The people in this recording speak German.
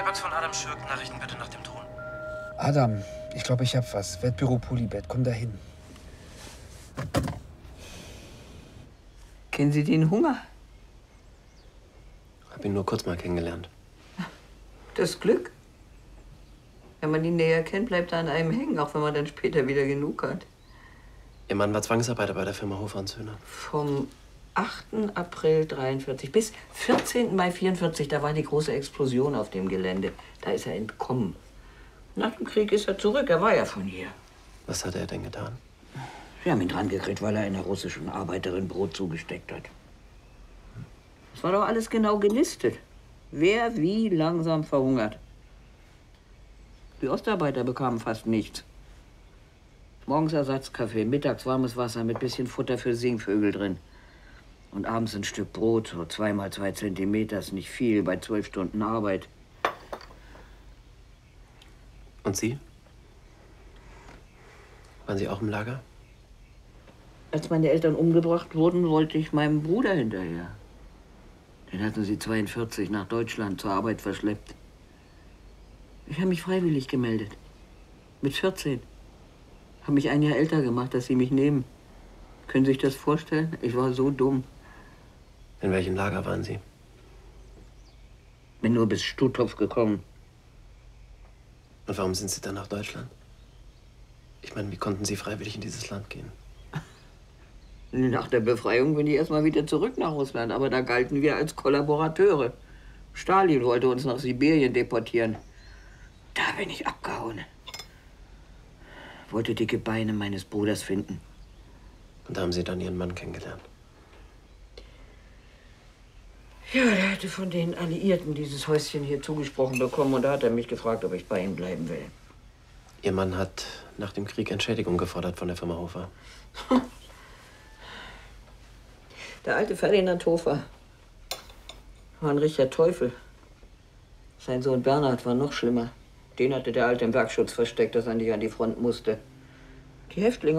Mailbox von Adam Schürk. Nachrichten bitte nach dem Ton. Adam, ich glaube, ich hab was. Wettbüro Polybett, komm da hin. Kennen Sie den Hunger? Hab ihn nur kurz mal kennengelernt. Das Glück. Wenn man ihn näher kennt, bleibt er an einem hängen, auch wenn man dann später wieder genug hat. Ihr Mann war Zwangsarbeiter bei der Firma Hofer & Söhne. Vom 8. April 43 bis 14. Mai 44, da war die große Explosion auf dem Gelände. Da ist er entkommen. Nach dem Krieg ist er zurück, er war ja von hier. Was hat er denn getan? Wir haben ihn dran gekriegt, weil er einer russischen Arbeiterin Brot zugesteckt hat. Das war doch alles genau gelistet. Wer wie langsam verhungert. Die Ostarbeiter bekamen fast nichts. Morgens Ersatzkaffee, mittags warmes Wasser mit bisschen Futter für Singvögel drin. Und abends ein Stück Brot, so 2 mal 2 Zentimeter, ist nicht viel bei 12 Stunden Arbeit. Und Sie? Waren Sie auch im Lager? Als meine Eltern umgebracht wurden, wollte ich meinem Bruder hinterher. Den hatten sie 42 nach Deutschland zur Arbeit verschleppt. Ich habe mich freiwillig gemeldet. Mit 14. Habe mich ein Jahr älter gemacht, dass sie mich nehmen. Können Sie sich das vorstellen? Ich war so dumm. In welchem Lager waren Sie? Bin nur bis Stutthof gekommen. Und warum sind Sie dann nach Deutschland? Ich meine, wie konnten Sie freiwillig in dieses Land gehen? Nach der Befreiung bin ich erstmal wieder zurück nach Russland, aber da galten wir als Kollaborateure. Stalin wollte uns nach Sibirien deportieren. Da bin ich abgehauen. Wollte die Gebeine meines Bruders finden. Und da haben Sie dann Ihren Mann kennengelernt? Ja, der hatte von den Alliierten dieses Häuschen hier zugesprochen bekommen und da hat er mich gefragt, ob ich bei ihm bleiben will. Ihr Mann hat nach dem Krieg Entschädigung gefordert von der Firma Hofer. Der alte Ferdinand Hofer war ein richtiger Teufel. Sein Sohn Bernhard war noch schlimmer. Den hatte der Alte im Werkschutz versteckt, dass er nicht an die Front musste. Die Häftlinge